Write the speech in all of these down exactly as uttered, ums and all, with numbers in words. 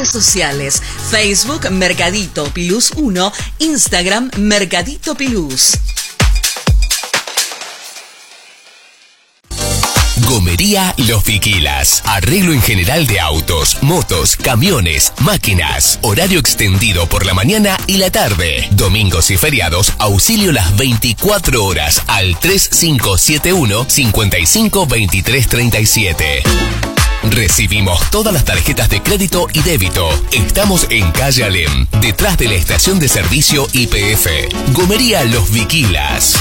redes sociales: Facebook Mercadito Pilus uno, Instagram Mercadito Pilus. Gomería Los Viquilas. Arreglo en general de autos, motos, camiones, máquinas. Horario extendido por la mañana y la tarde. Domingos y feriados, auxilio las veinticuatro horas al tres cinco siete uno, cinco cinco dos tres tres siete. Recibimos todas las tarjetas de crédito y débito. Estamos en calle Alem, detrás de la estación de servicio Y P F. Gomería Los Viquilas.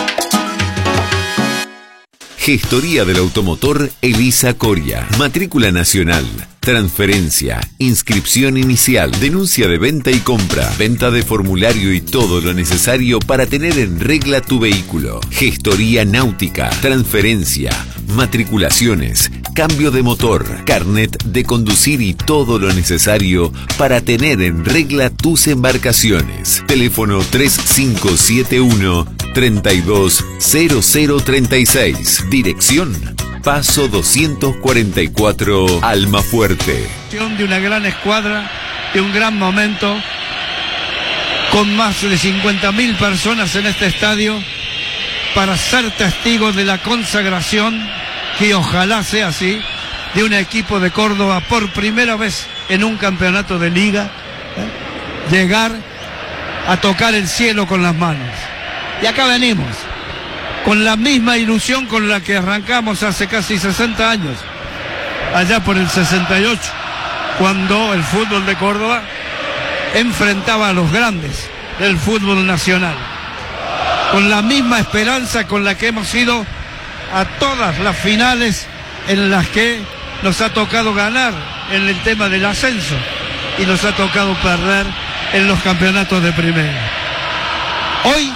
Gestoría del Automotor Elisa Coria. Matrícula nacional. Transferencia, inscripción inicial, denuncia de venta y compra, venta de formulario y todo lo necesario para tener en regla tu vehículo. Gestoría náutica, transferencia, matriculaciones, cambio de motor, carnet de conducir y todo lo necesario para tener en regla tus embarcaciones. Teléfono tres cinco siete uno, tres dos cero cero tres seis. Dirección Paso doscientos cuarenta y cuatro, Almafuerte. De una gran escuadra, de un gran momento, con más de cincuenta mil personas en este estadio, para ser testigos de la consagración, que ojalá sea así, de un equipo de Córdoba por primera vez en un campeonato de liga, ¿eh? Llegar a tocar el cielo con las manos. Y acá venimos, con la misma ilusión con la que arrancamos hace casi sesenta años, allá por el sesenta y ocho, cuando el fútbol de Córdoba enfrentaba a los grandes del fútbol nacional, con la misma esperanza con la que hemos ido a todas las finales en las que nos ha tocado ganar en el tema del ascenso y nos ha tocado perder en los campeonatos de primera. Hoy,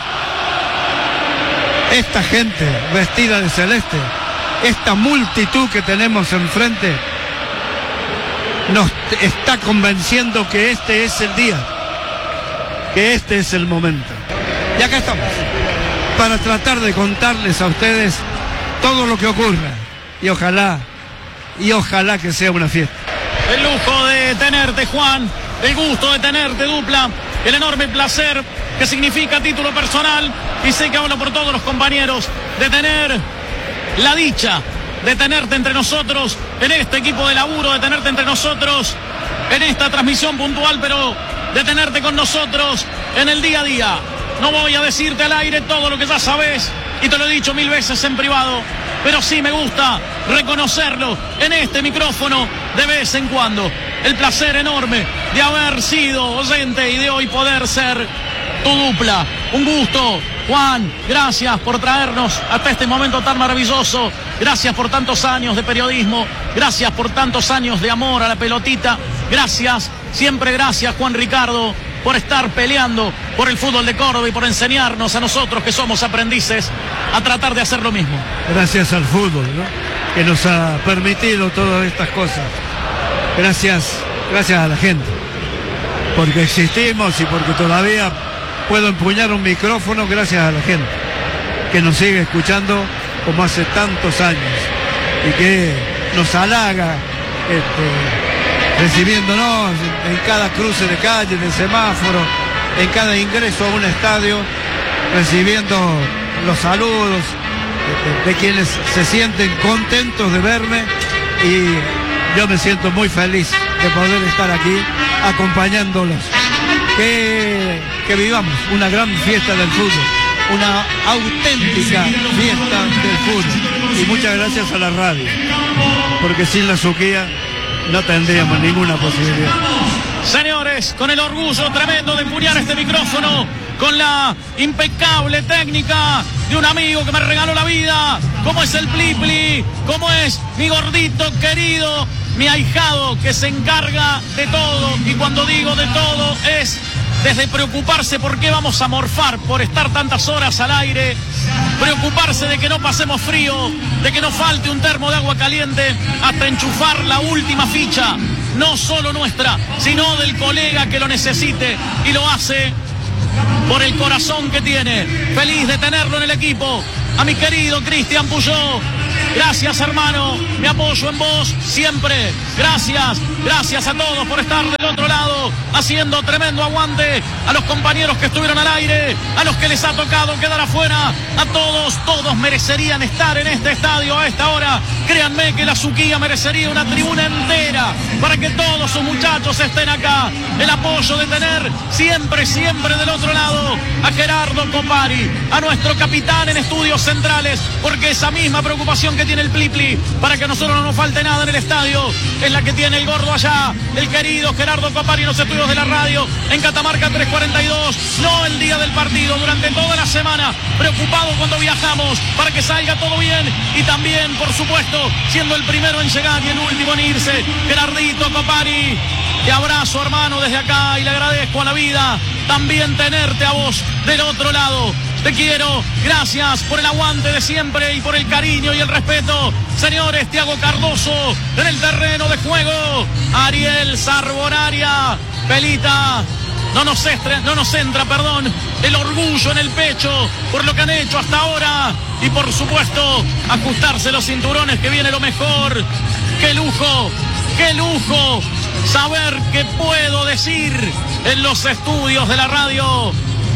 esta gente vestida de celeste, esta multitud que tenemos enfrente, nos está convenciendo que este es el día, que este es el momento. Y acá estamos, para tratar de contarles a ustedes todo lo que ocurra. Y ojalá, y ojalá que sea una fiesta. El lujo de tenerte, Juan, el gusto de tenerte, Dupla, el enorme placer que significa título personal, y sé que hablo por todos los compañeros, de tener la dicha de tenerte entre nosotros en este equipo de laburo, de tenerte entre nosotros en esta transmisión puntual, pero de tenerte con nosotros en el día a día. No voy a decirte al aire todo lo que ya sabes, y te lo he dicho mil veces en privado, pero sí me gusta reconocerlo en este micrófono de vez en cuando. El placer enorme de haber sido oyente y de hoy poder ser tu dupla. Un gusto, Juan, gracias por traernos hasta este momento tan maravilloso. Gracias por tantos años de periodismo, gracias por tantos años de amor a la pelotita. Gracias, siempre gracias, Juan Ricardo, por estar peleando por el fútbol de Córdoba y por enseñarnos a nosotros que somos aprendices a tratar de hacer lo mismo. Gracias al fútbol, ¿no?, que nos ha permitido todas estas cosas. Gracias, gracias a la gente, porque existimos y porque todavía puedo empuñar un micrófono, gracias a la gente que nos sigue escuchando como hace tantos años y que nos halaga este, recibiéndonos en, en cada cruce de calle, en el semáforo, en cada ingreso a un estadio, recibiendo los saludos de, de quienes se sienten contentos de verme, y yo me siento muy feliz de poder estar aquí acompañándolos. Que, que vivamos una gran fiesta del fútbol, una auténtica fiesta del fútbol. Y muchas gracias a la radio, porque sin la Suquía no tendríamos ninguna posibilidad. Señores, con el orgullo tremendo de empuñar este micrófono, con la impecable técnica de un amigo que me regaló la vida, como es el Plipli, como es mi gordito querido, mi ahijado, que se encarga de todo, y cuando digo de todo es desde preocuparse por qué vamos a morfar por estar tantas horas al aire, preocuparse de que no pasemos frío, de que no falte un termo de agua caliente, hasta enchufar la última ficha, no solo nuestra, sino del colega que lo necesite, y lo hace por el corazón que tiene. Feliz de tenerlo en el equipo, a mi querido Cristian Puyó. Gracias, hermano, me apoyo en vos siempre. Gracias, Gracias a todos por estar del otro lado, haciendo tremendo aguante, a los compañeros que estuvieron al aire, a los que les ha tocado quedar afuera, a todos, todos merecerían estar en este estadio a esta hora. Créanme que la Suquía merecería una tribuna entera para que todos sus muchachos estén acá. El apoyo de tener siempre, siempre del otro lado a Gerardo Copari, a nuestro capitán en estudios centrales, porque esa misma preocupación que tiene el Plipli para que a nosotros no nos falte nada en el estadio es la que tiene el gordo allá, el querido Gerardo Copari en los estudios de la radio en Catamarca trescientos cuarenta y dos, no el día del partido, durante toda la semana, preocupado cuando viajamos para que salga todo bien y también, por supuesto, siendo el primero en llegar y el último en irse, Gerardito Copari. Te abrazo, hermano, desde acá y le agradezco a la vida también tenerte a vos del otro lado. Te quiero, gracias por el aguante de siempre y por el cariño y el respeto. Señores, Thiago Cardoso en el terreno de juego. Ariel Sarbonaria, Pelita, no nos, estre, no nos entra, perdón, el orgullo en el pecho por lo que han hecho hasta ahora. Y por supuesto, ajustarse los cinturones, que viene lo mejor. ¡Qué lujo! ¡Qué lujo! Saber que puedo decir en los estudios de la radio.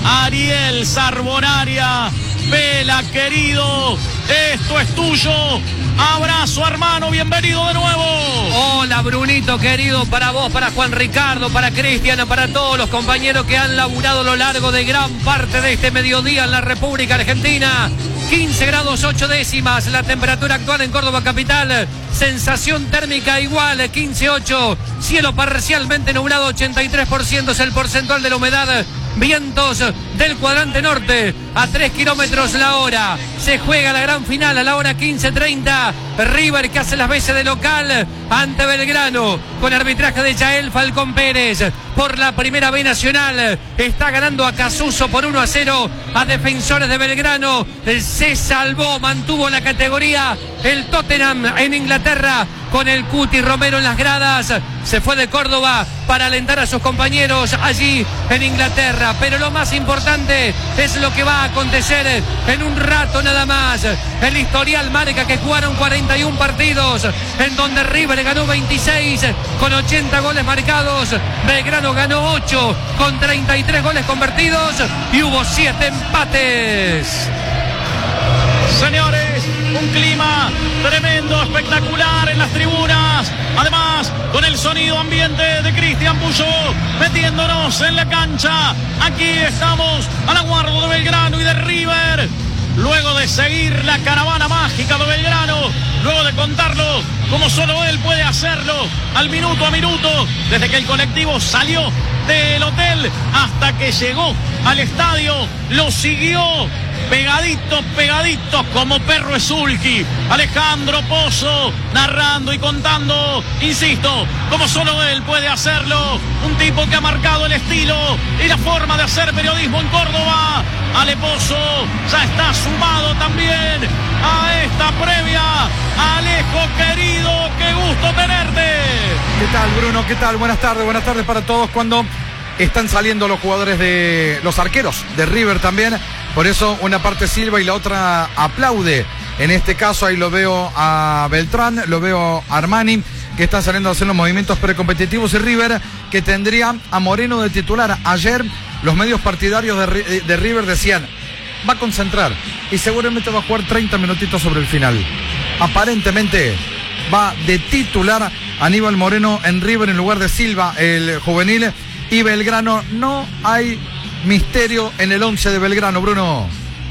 Ariel Sarbonaria, Vela, querido, esto es tuyo. Abrazo, hermano, bienvenido de nuevo. Hola, Brunito, querido, para vos, para Juan Ricardo, para Cristian, para todos los compañeros que han laburado a lo largo de gran parte de este mediodía en la República Argentina. quince grados ocho décimas, la temperatura actual en Córdoba capital. Sensación térmica igual, quince ocho. Cielo parcialmente nublado, ochenta y tres por ciento es el porcentual de la humedad. Vientos del cuadrante norte a tres kilómetros la hora. Se juega la gran final a la hora quince treinta. River, que hace las veces de local ante Belgrano, con arbitraje de Yael Falcón Pérez. Por la primera B nacional está ganando a Casuso por uno a cero a Defensores de Belgrano. Se salvó, mantuvo la categoría el Tottenham en Inglaterra, con el Cuti Romero en las gradas. Se fue de Córdoba para alentar a sus compañeros allí en Inglaterra. Pero lo más importante es lo que va a acontecer en un rato nada más. El historial marca que jugaron cuarenta y uno partidos, en donde River ganó veintiséis con ochenta goles marcados. Belgrano ganó ocho con treinta y tres goles convertidos y hubo siete empates. Señores, un clima tremendo, espectacular en las tribunas. Además, con el sonido ambiente de Cristian Puyó metiéndonos en la cancha. Aquí estamos al aguardo de Belgrano y de River. Luego de seguir la caravana mágica de Belgrano, luego de contarlo como solo él puede hacerlo, al minuto a minuto, desde que el colectivo salió del hotel hasta que llegó al estadio, lo siguió pegaditos, pegaditos como perro Ezulki. Alejandro Pozo narrando y contando, insisto, como solo él puede hacerlo. Un tipo que ha marcado el estilo y la forma de hacer periodismo en Córdoba. Ale Pozo ya está sumado también a esta previa. Alejo, querido, qué gusto tenerte. ¿Qué tal, Bruno? ¿Qué tal? Buenas tardes, buenas tardes para todos. Cuando están saliendo los jugadores de los arqueros de River también, por eso una parte silba y la otra aplaude. En este caso ahí lo veo a Beltrán, lo veo a Armani, que están saliendo a hacer los movimientos precompetitivos, y River, que tendría a Moreno de titular. Ayer los medios partidarios de, de River decían, va a concentrar y seguramente va a jugar treinta minutitos sobre el final. Aparentemente va de titular Aníbal Moreno en River en lugar de Silva, el juvenil. Y Belgrano, no hay misterio en el once de Belgrano, Bruno.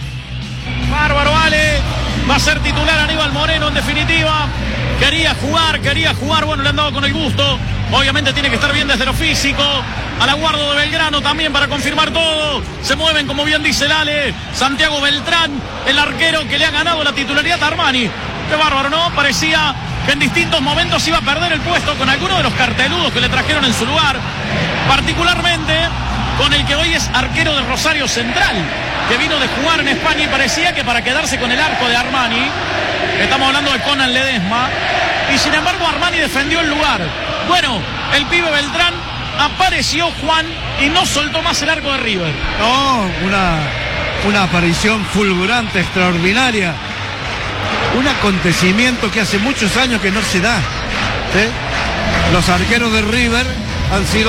Bárbaro, Ale. Va a ser titular Aníbal Moreno en definitiva. Quería jugar, quería jugar. Bueno, le han dado con el gusto. Obviamente tiene que estar bien desde lo físico. Al aguardo de Belgrano también para confirmar todo. Se mueven, como bien dice el Ale, Santiago Beltrán, el arquero que le ha ganado la titularidad a Armani. Qué bárbaro, ¿no? Parecía que en distintos momentos iba a perder el puesto con alguno de los carteludos que le trajeron en su lugar. Particularmente con el que hoy es arquero de Rosario Central, que vino de jugar en España y parecía que para quedarse con el arco de Armani. Estamos hablando de Conan Ledesma. Y sin embargo Armani defendió el lugar. Bueno, el pibe Beltrán apareció, Juan, y no soltó más el arco de River. No, una, una aparición fulgurante, extraordinaria. Un acontecimiento que hace muchos años que no se da, ¿sí? Los arqueros de River han sido